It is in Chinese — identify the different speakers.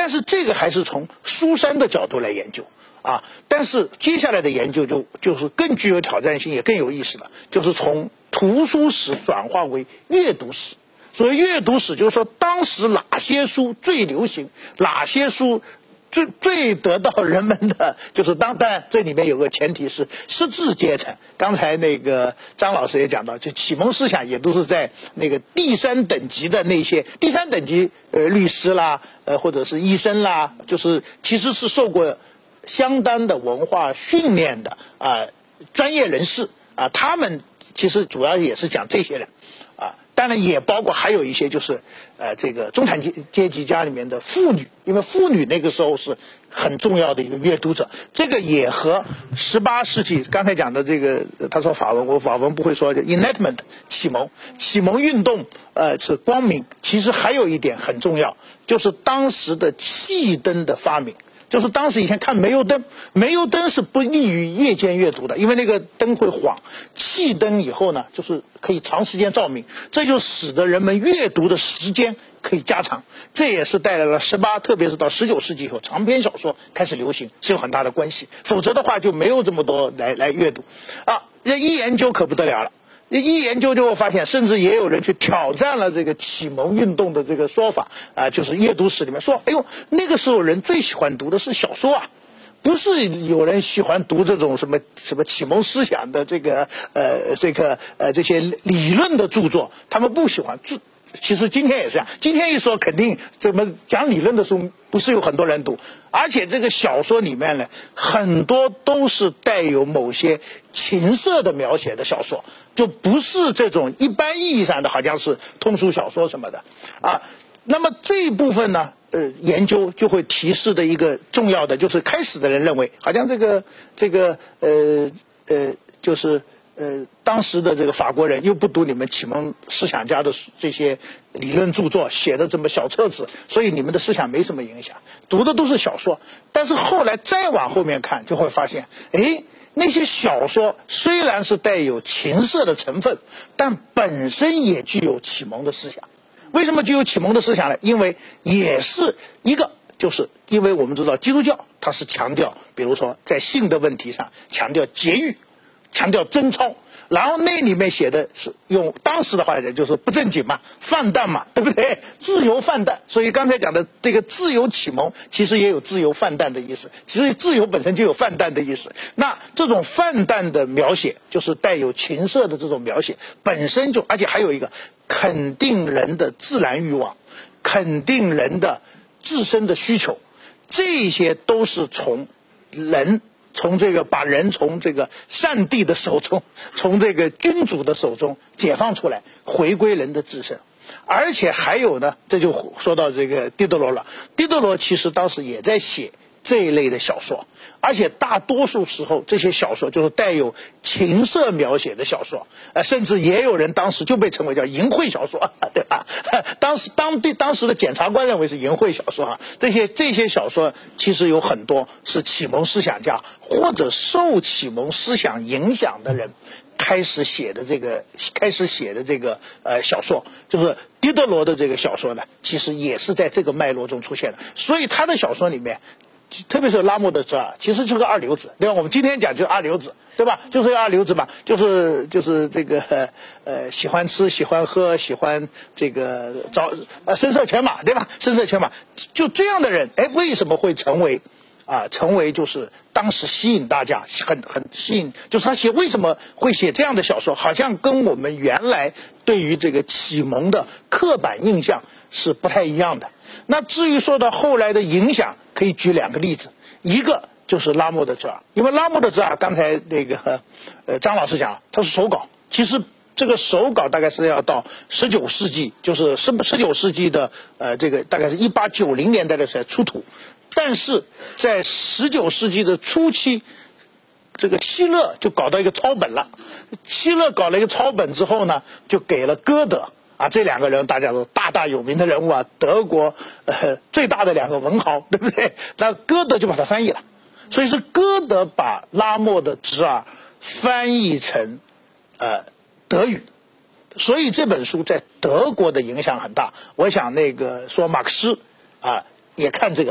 Speaker 1: 但是这个还是从苏珊的角度来研究啊。但是接下来的研究就是更具有挑战性，也更有意思的，就是从图书史转化为阅读史。所谓阅读史，就是说当时哪些书最流行，哪些书最得到人们的，就是当然这里面有个前提是识字阶层。刚才那个张老师也讲到，就启蒙思想也都是在那个第三等级的那些第三等级律师啦，或者是医生啦，就是其实是受过相当的文化训练的专业人士啊，他们其实主要也是讲这些人啊。当然也包括还有一些就是这个中产阶级家里面的妇女，因为妇女那个时候是很重要的一个阅读者。这个也和18世纪刚才讲的这个，他说法文，我法文不会说，就 Enlightenment 启蒙运动是光明。其实还有一点很重要，就是当时的气灯的发明。就是当时以前看煤油灯，煤油灯是不利于夜间阅读的，因为那个灯会晃。气灯以后呢，就是可以长时间照明，这就使得人们阅读的时间可以加长。这也是带来了特别是到19世纪以后，长篇小说开始流行是有很大的关系。否则的话就没有这么多来阅读啊。一研究可不得了了。一研究就会发现，甚至也有人去挑战了这个启蒙运动的这个说法就是阅读史里面说，哎呦，那个时候人最喜欢读的是小说啊，不是有人喜欢读这种什么启蒙思想的这些理论的著作，他们不喜欢。其实今天也是这样，今天一说肯定怎么讲理论的书不是有很多人读，而且这个小说里面呢，很多都是带有某些情色的描写的小说，就不是这种一般意义上的好像是通俗小说什么的啊。那么这一部分呢，研究就会提示的一个重要的，就是开始的人认为好像就是当时的这个法国人又不读你们启蒙思想家的这些理论著作写的这么小册子，所以你们的思想没什么影响，读的都是小说。但是后来再往后面看，就会发现，那些小说虽然是带有情色的成分，但本身也具有启蒙的思想。为什么具有启蒙的思想呢？因为也是一个，就是因为我们知道基督教它是强调，比如说在性的问题上强调节欲，强调贞操，然后那里面写的是用当时的话来讲就是不正经嘛，泛滥嘛，对不对？自由泛滥。所以刚才讲的这个自由启蒙其实也有自由泛滥的意思，其实自由本身就有泛滥的意思。那这种泛滥的描写，就是带有情色的这种描写本身就，而且还有一个肯定人的自然欲望，肯定人的自身的需求，这些都是从把人从这个上帝的手中，从这个君主的手中解放出来，回归人的自身。而且还有呢，这就说到这个狄德罗了。狄德罗其实当时也在写这一类的小说，而且大多数时候这些小说就是带有情色描写的小说，甚至也有人当时就被称为叫淫秽小说，对吧？当时的检察官认为是淫秽小说啊。这些小说其实有很多是启蒙思想家或者受启蒙思想影响的人开始写的这个小说，就是狄德罗的这个小说呢，其实也是在这个脉络中出现的。所以他的小说里面，特别是拉莫德泽尔，其实就是个二流子，对吧？我们今天讲就是二流子，对吧？就是个二流子嘛，就是这个喜欢吃，喜欢喝，喜欢这个声色犬马，对吧？声色犬马，就这样的人，为什么会成为就是当时吸引大家，很吸引，就是他为什么会写这样的小说，好像跟我们原来对于这个启蒙的刻板印象是不太一样的。那至于说到后来的影响，可以举两个例子，一个就是拉莫德泽尔，因为拉莫德泽尔刚才那个张老师讲了，他是手稿，其实这个手稿大概是要到19世纪，就是19世纪的这个大概是1890年代的时候出土。但是在19世纪的初期，这个希勒就搞到一个抄本了。希勒搞了一个抄本之后呢，就给了歌德这两个人大家都大有名的人物啊，德国最大的两个文豪，对不对？那歌德就把它翻译了，所以是歌德把拉莫的侄儿翻译成德语，所以这本书在德国的影响很大。我想那个说马克思也看这个。